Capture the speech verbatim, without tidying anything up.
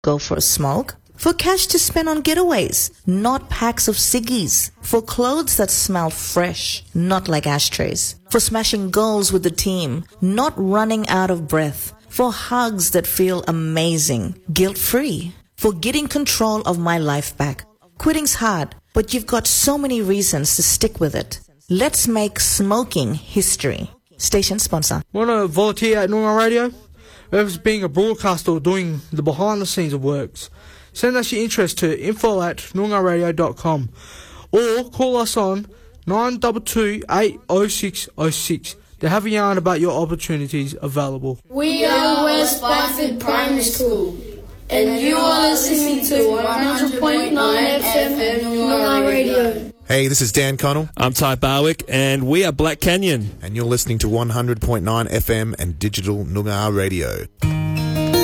go for a smoke. For cash to spend on getaways, not packs of ciggies. For clothes that smell fresh, not like ashtrays. For smashing goals with the team, not running out of breath. For hugs that feel amazing, guilt-free. For getting control of my life back. Quitting's hard, but you've got so many reasons to stick with it. Let's make smoking history. Station sponsor. Want to volunteer at Noongar Radio? Whether it's being a broadcaster or doing the behind-the-scenes of works, send us your interest to info at noongar radio dot com or call us on nine two two, eight oh six oh six to have a yarn about your opportunities available. We are West Byford Primary School, and you are listening to one hundred point nine F M Noongar Radio. Hey, this is Dan Connell. I'm Ty Barwick, and we are Black Canyon. And you're listening to one hundred point nine F M and Digital Noongar Radio.